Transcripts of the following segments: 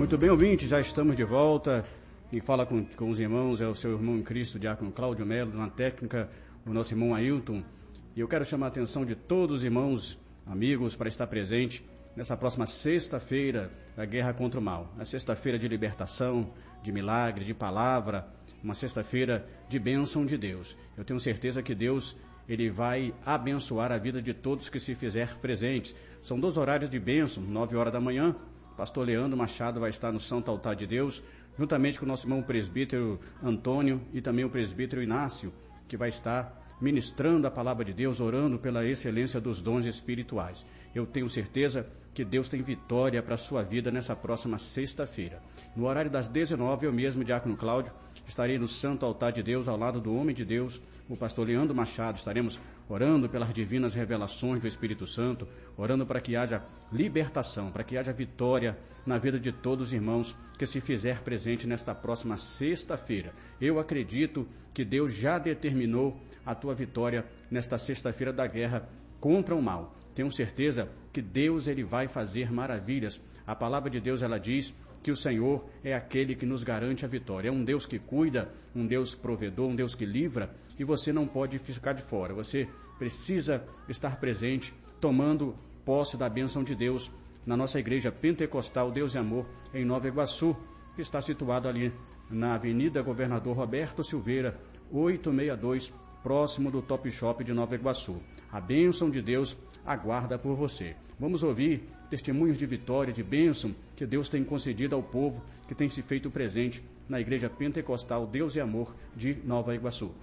Muito bem, ouvintes, já estamos de volta. Quem fala com os irmãos é o seu irmão em Cristo, Diácono Cláudio Melo, na técnica, o nosso irmão Ailton. E eu quero chamar a atenção de todos os irmãos, amigos, para estar presente nessa próxima sexta-feira da guerra contra o mal. A sexta-feira de libertação, de milagre, de palavra, uma sexta-feira de bênção de Deus. Eu tenho certeza que Deus, Ele vai abençoar a vida de todos que se fizer presentes. São 2 horários de bênção, 9 horas da manhã. Pastor Leandro Machado vai estar no Santo Altar de Deus, juntamente com o nosso irmão presbítero Antônio e também o presbítero Inácio, que vai estar ministrando a palavra de Deus, orando pela excelência dos dons espirituais. Eu tenho certeza que Deus tem vitória para a sua vida nessa próxima sexta-feira. No horário das 19, eu mesmo, Diácono Cláudio, estarei no Santo Altar de Deus, ao lado do homem de Deus, o pastor Leandro Machado. Estaremos orando pelas divinas revelações do Espírito Santo, orando para que haja libertação, para que haja vitória na vida de todos os irmãos que se fizer presente nesta próxima sexta-feira. Eu acredito que Deus já determinou a tua vitória nesta sexta-feira da guerra contra o mal. Tenho certeza que Deus, Ele vai fazer maravilhas. A palavra de Deus, ela diz que o Senhor é aquele que nos garante a vitória. É um Deus que cuida, um Deus provedor, um Deus que livra, e você não pode ficar de fora. Você precisa estar presente, tomando posse da bênção de Deus na nossa igreja pentecostal Deus e Amor, em Nova Iguaçu, que está situado ali na Avenida Governador Roberto Silveira, 862, próximo do Top Shop de Nova Iguaçu. A bênção de Deus aguarda por você. Vamos ouvir testemunhos de vitória, de bênção que Deus tem concedido ao povo que tem se feito presente na Igreja Pentecostal Deus e Amor de Nova Iguaçu.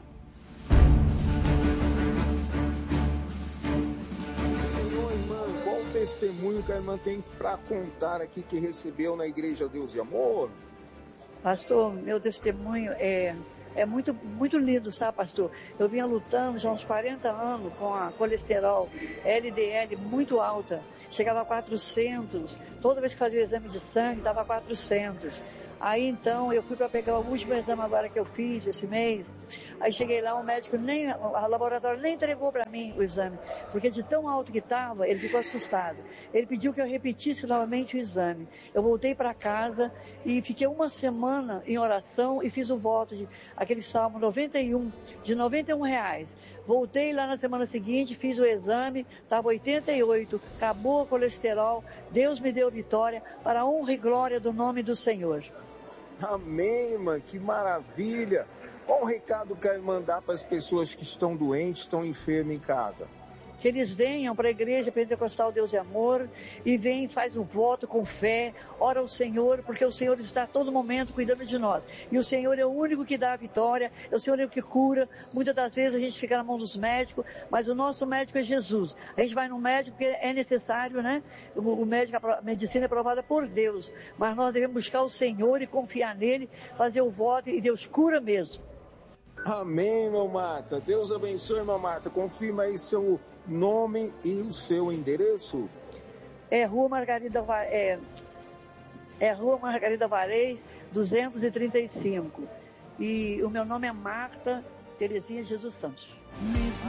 Senhor, irmã, qual o testemunho que a irmã tem para contar aqui que recebeu na Igreja Deus e Amor? Pastor, meu testemunho é muito lindo, sabe, pastor? Eu vinha lutando já há uns 40 anos com a colesterol LDL muito alta. Chegava a 400. Toda vez que fazia o exame de sangue, dava 400. Aí então eu fui para pegar o último exame agora que eu fiz esse mês. Aí cheguei lá, o médico a laboratório nem entregou para mim o exame, porque de tão alto que estava, ele ficou assustado. Ele pediu que eu repetisse novamente o exame. Eu voltei para casa e fiquei uma semana em oração e fiz o voto de aquele Salmo 91, de R$91. Voltei lá na semana seguinte, fiz o exame, estava 88, acabou o colesterol, Deus me deu vitória para a honra e glória do nome do Senhor. Amém, irmã, que maravilha! Qual o recado que a irmã dá para as pessoas que estão doentes, estão enfermas em casa? Que eles venham para a Igreja Pentecostal Deus e Amor e vem, faz um voto com fé, ora ao Senhor, porque o Senhor está a todo momento cuidando de nós. E o Senhor é o único que dá a vitória, é o Senhor é o que cura. Muitas das vezes a gente fica na mão dos médicos, mas o nosso médico é Jesus. A gente vai no médico porque é necessário, né? O médico, a medicina é aprovada por Deus, mas nós devemos buscar o Senhor e confiar nele, fazer o voto e Deus cura mesmo. Amém, irmã Marta. Deus abençoe, irmã Marta. Confirma aí seu nome e o seu endereço. É Rua Margarida Varez, 235. E o meu nome é Marta Terezinha Jesus Santos.